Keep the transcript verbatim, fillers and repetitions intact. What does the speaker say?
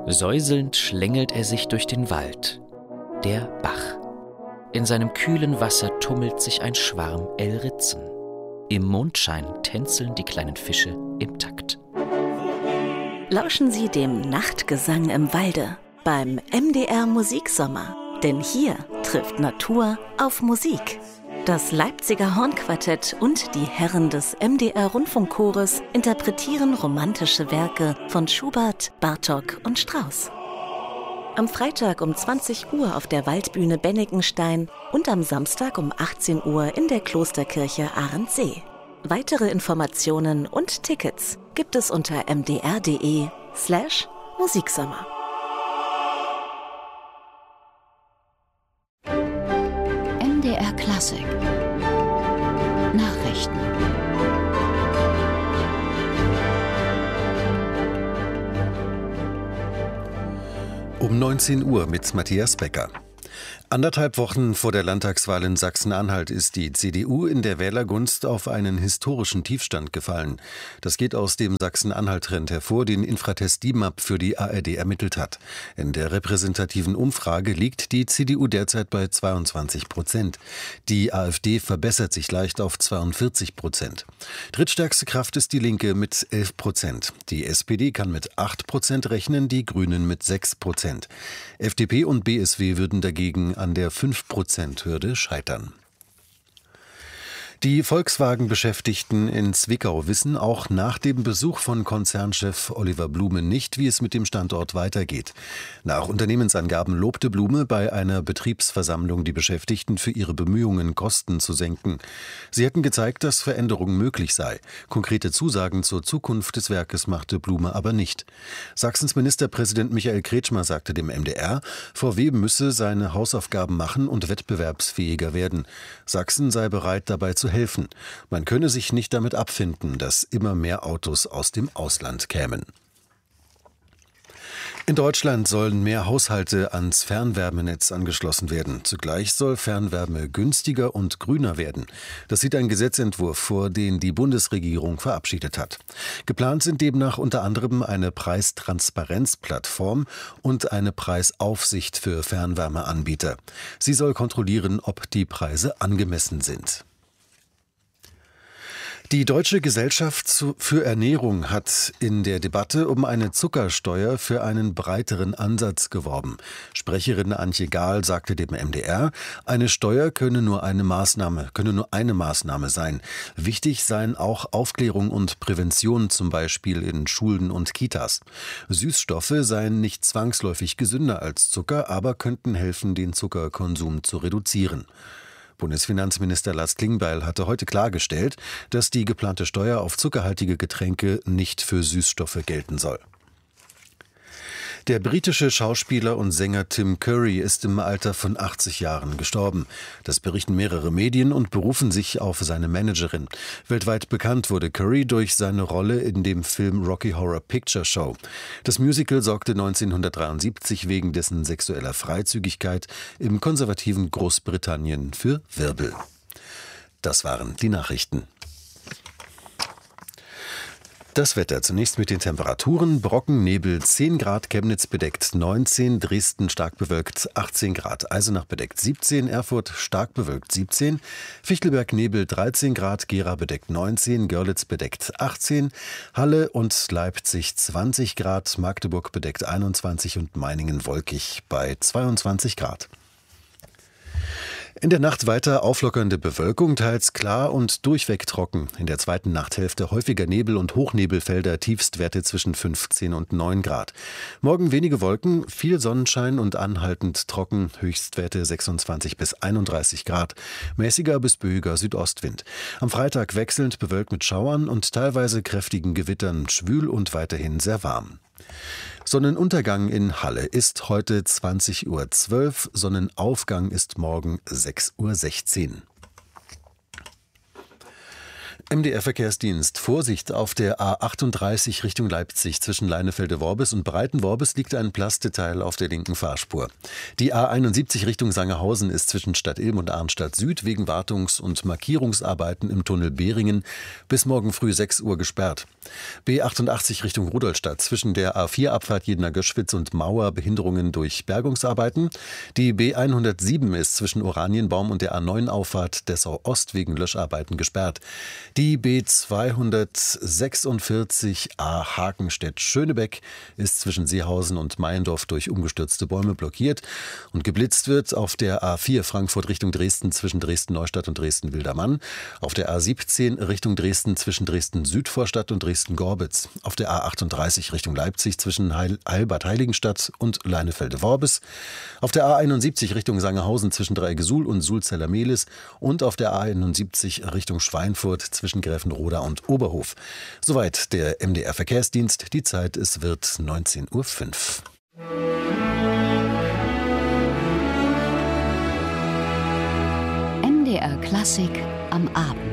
Säuselnd schlängelt er sich durch den Wald. Der Bach. In seinem kühlen Wasser tummelt sich ein Schwarm Elritzen. Im Mondschein tänzeln die kleinen Fische im Takt. Lauschen Sie dem Nachtgesang im Walde beim M D R Musiksommer. Denn hier trifft Natur auf Musik. Das Leipziger Hornquartett und die Herren des M D R Rundfunkchores interpretieren romantische Werke von Schubert, Bartók und Strauss. Am Freitag um zwanzig Uhr auf der Waldbühne Bennigenstein und am Samstag um achtzehn Uhr in der Klosterkirche Ahrensee. Weitere Informationen und Tickets gibt es unter mdr.de slash Musiksommer. M D R Klassik Nachrichten. Um neunzehn Uhr mit Matthias Becker. Anderthalb Wochen vor der Landtagswahl in Sachsen-Anhalt ist die C D U in der Wählergunst auf einen historischen Tiefstand gefallen. Das geht aus dem Sachsen-Anhalt-Trend hervor, den Infratest D I M A P für die A R D ermittelt hat. In der repräsentativen Umfrage liegt die C D U derzeit bei zweiundzwanzig Prozent. Die AfD verbessert sich leicht auf zweiundvierzig Prozent. Drittstärkste Kraft ist die Linke mit elf Prozent. Die S P D kann mit acht Prozent rechnen, die Grünen mit sechs Prozent. F D P und B S W würden dagegen an der fünf Prozent Hürde scheitern. Die Volkswagen-Beschäftigten in Zwickau wissen auch nach dem Besuch von Konzernchef Oliver Blume nicht, wie es mit dem Standort weitergeht. Nach Unternehmensangaben lobte Blume bei einer Betriebsversammlung die Beschäftigten für ihre Bemühungen, Kosten zu senken. Sie hätten gezeigt, dass Veränderung möglich sei. Konkrete Zusagen zur Zukunft des Werkes machte Blume aber nicht. Sachsens Ministerpräsident Michael Kretschmer sagte dem M D R, V W müsse seine Hausaufgaben machen und wettbewerbsfähiger werden. Sachsen sei bereit, dabei zu helfen. Man könne sich nicht damit abfinden, dass immer mehr Autos aus dem Ausland kämen. In Deutschland sollen mehr Haushalte ans Fernwärmenetz angeschlossen werden. Zugleich soll Fernwärme günstiger und grüner werden. Das sieht ein Gesetzentwurf vor, den die Bundesregierung verabschiedet hat. Geplant sind demnach unter anderem eine Preistransparenzplattform und eine Preisaufsicht für Fernwärmeanbieter. Sie soll kontrollieren, ob die Preise angemessen sind. Die Deutsche Gesellschaft für Ernährung hat in der Debatte um eine Zuckersteuer für einen breiteren Ansatz geworben. Sprecherin Antje Gahl sagte dem M D R, eine Steuer könne nur eine Maßnahme, könne nur eine Maßnahme sein. Wichtig seien auch Aufklärung und Prävention, zum Beispiel in Schulen und Kitas. Süßstoffe seien nicht zwangsläufig gesünder als Zucker, aber könnten helfen, den Zuckerkonsum zu reduzieren. Bundesfinanzminister Lars Klingbeil hatte heute klargestellt, dass die geplante Steuer auf zuckerhaltige Getränke nicht für Süßstoffe gelten soll. Der britische Schauspieler und Sänger Tim Curry ist im Alter von achtzig Jahren gestorben. Das berichten mehrere Medien und berufen sich auf seine Managerin. Weltweit bekannt wurde Curry durch seine Rolle in dem Film Rocky Horror Picture Show. Das Musical sorgte neunzehnhundertdreiundsiebzig wegen dessen sexueller Freizügigkeit im konservativen Großbritannien für Wirbel. Das waren die Nachrichten. Das Wetter zunächst mit den Temperaturen. Brocken, Nebel zehn Grad, Chemnitz bedeckt neunzehn, Dresden stark bewölkt achtzehn Grad, Eisenach bedeckt siebzehn, Erfurt stark bewölkt siebzehn, Fichtelberg Nebel dreizehn Grad, Gera bedeckt neunzehn, Görlitz bedeckt achtzehn, Halle und Leipzig zwanzig Grad, Magdeburg bedeckt einundzwanzig und Meiningen wolkig bei zweiundzwanzig Grad. In der Nacht weiter auflockernde Bewölkung, teils klar und durchweg trocken. In der zweiten Nachthälfte häufiger Nebel und Hochnebelfelder, Tiefstwerte zwischen fünfzehn und neun Grad. Morgen wenige Wolken, viel Sonnenschein und anhaltend trocken, Höchstwerte sechsundzwanzig bis einunddreißig Grad. Mäßiger bis böiger Südostwind. Am Freitag wechselnd bewölkt mit Schauern und teilweise kräftigen Gewittern, schwül und weiterhin sehr warm. Sonnenuntergang in Halle ist heute zwanzig Uhr zwölf, Sonnenaufgang ist morgen sechs Uhr sechzehn. M D R-Verkehrsdienst. Vorsicht auf der A achtunddreißig Richtung Leipzig. Zwischen Leinefelde-Worbis und Breiten-Worbis liegt ein Plasteteil auf der linken Fahrspur. Die A einundsiebzig Richtung Sangerhausen ist zwischen Stadt Ilm und Arnstadt Süd wegen Wartungs- und Markierungsarbeiten im Tunnel Behringen bis morgen früh sechs Uhr gesperrt. B achtundachtzig Richtung Rudolstadt. Zwischen der A vier Abfahrt Jedner-Göschwitz und Mauer Behinderungen durch Bergungsarbeiten. Die B hundertsieben ist zwischen Oranienbaum und der A neun Auffahrt Dessau Ost wegen Löscharbeiten gesperrt. Die B zweihundertsechsundvierzig A Hakenstedt-Schönebeck ist zwischen Seehausen und Meiendorf durch umgestürzte Bäume blockiert und geblitzt wird auf der A vier Frankfurt Richtung Dresden zwischen Dresden-Neustadt und Dresden-Wildermann, auf der A siebzehn Richtung Dresden zwischen Dresden-Südvorstadt und Dresden-Gorbitz, auf der A achtunddreißig Richtung Leipzig zwischen Heil- Heilbad-Heiligenstadt und Leinefelde-Worbis, auf der A einundsiebzig Richtung Sangerhausen zwischen Dreigesuhl und Sulzeller-Mehlis und auf der A einundsiebzig Richtung Schweinfurt zwischen Gräfenroda und Oberhof. Soweit der M D R-Verkehrsdienst. Die Zeit, es wird neunzehn Uhr fünf. M D R Klassik am Abend.